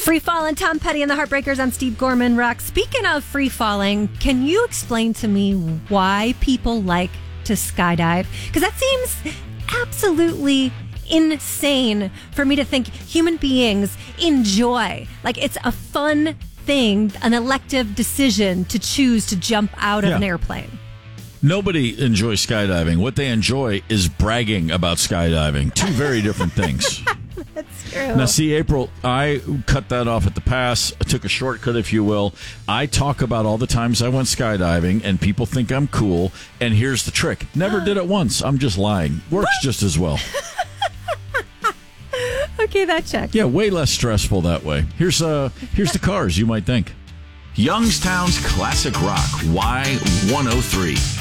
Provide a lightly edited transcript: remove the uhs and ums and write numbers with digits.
Free falling, Tom Petty and the Heartbreakers on Steve Gorman Rock. Speaking of free falling, can you explain to me why people like to skydive? Because that seems absolutely insane for me to think human beings enjoy. Like, it's a fun thing, an elective decision to choose to jump out of an airplane. Nobody enjoys skydiving. What they enjoy is bragging about skydiving. Two very different things. That's true. Now, see, April, I cut that off at the pass. I took a shortcut, if you will. I talk about all the times I went skydiving, and people think I'm cool. And here's the trick. Never did it once. I'm just lying. Works just as well. Okay, that checked. Yeah, way less stressful that way. Here's the cars, you might think. Youngstown's Classic Rock, Y103.